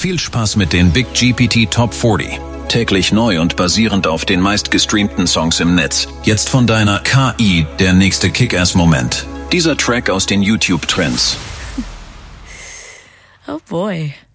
Viel Spaß mit den Big GPT Top 40. Täglich neu und basierend auf den meistgestreamten Songs im Netz. Jetzt von deiner KI der nächste Kick-Ass-Moment. Dieser Track aus den YouTube-Trends. Oh boy.